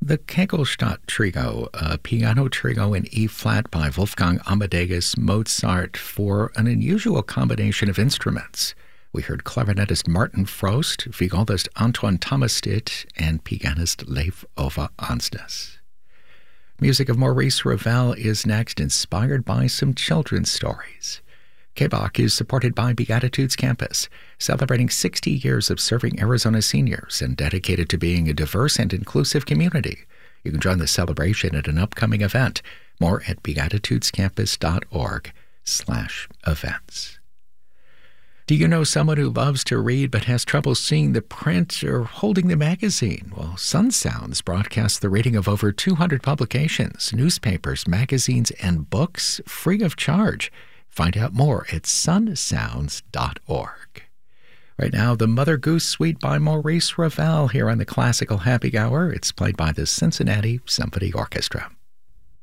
the Kegelstadt Trio, a piano trio in E-flat by Wolfgang Amadeus Mozart for an unusual combination of instruments. We heard clarinetist Martin Frost, violinist Antoine Thomastit, and pianist Leif Ove Ansnes. Music of Maurice Ravel is next, inspired by some children's stories. KBOC is supported by Beatitudes Campus, celebrating 60 years of serving Arizona seniors and dedicated to being a diverse and inclusive community. You can join the celebration at an upcoming event. More at beatitudescampus.org/events. Do you know someone who loves to read but has trouble seeing the print or holding the magazine? Well, Sun Sounds broadcasts the reading of over 200 publications, newspapers, magazines, and books free of charge. Find out more at sunsounds.org. Right now, the Mother Goose Suite by Maurice Ravel here on the Classical Happy Hour. It's played by the Cincinnati Symphony Orchestra.